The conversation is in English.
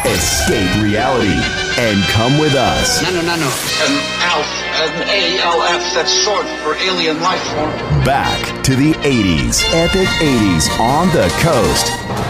Escape reality and come with us. No. ALF, that's short for alien life form. Back to the 80s. Epic 80s on the coast.